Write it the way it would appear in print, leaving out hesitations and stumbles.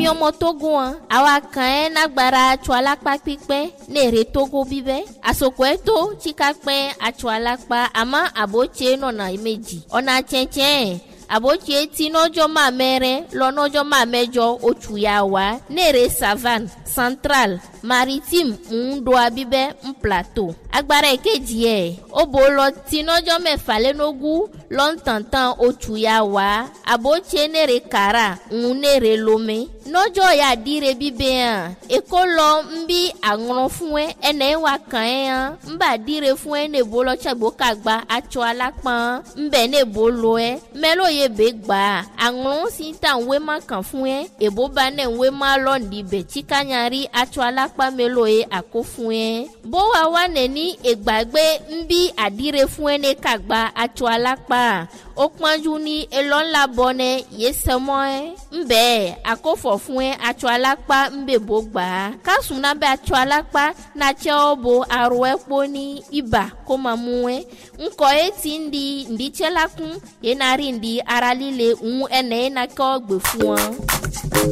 mi ọmọ Togo an àwa kan ẹ nagbara atsọ alakpa pípẹ́ nèrè Togo bíbẹ́ àsòkò ẹ tó tsika pẹ́ atsọ alakpa àmọ́ àbótse nọ̀nà méjì ọ̀nà tsẹ̀tsẹ̀ àbótse tí nọ́jọ́ máa mẹ́rẹ́ lọ́nọ́jọ́ máa mẹ́jọ oṣù yà wá nèrè savane central maritime ńdo abíbẹ́ ń plateau agbára èkejì ẹ̀ ó bò lọ tí nọ́jọ́ mẹ́fà lẹ́nogún lọ́ntàntàn oṣù yà wá àbótse nèrè kàrà ń nèrè lomé nọ́jọ́ yà dire bíbẹ́ hàn èkó lọ ń bí àrùn fún ẹ ẹnẹ́ wà kàn ẹ́ hàn ń bà dire fún ẹ nèbó lọ tsẹ̀gbó kàgbà atsọ alápọ̀n ń bẹ̀ nèbó lọ ẹ mẹ́lò yẹ bẹ́ gbà àrùn sí ta ń wé má kàn fún ẹ èbó bá nẹ̀ ń wé má lọ́ọ̀dì bẹ̀ tsikanyari atsọ alápá mẹ́lò yẹ àkó fún ẹ bó wa wà nẹ̀ ní ìgbàgbé ń bí àdire fún ẹ ní kàgbà atsọ alápá ó pọ́njú ní elọ́ńlá bọ́nẹ́ yé sẹ́mọ́ ẹ ń bẹ́ẹ̀ àkófọ̀ fún ẹ atsọ alápá ń bẹ̀ bó gbà á kásùn náà bẹ́ atsọ alápá nàtsẹ́ ọ bo arọ ẹ kpó ní ibà kó máa mú ẹ ńkọ ẹ ti ń di ǹdítsẹ́ la kún yẹn náà rí ǹdí ara líle ń ẹnẹ́ yẹn náà kọ́ gbè fún ọ.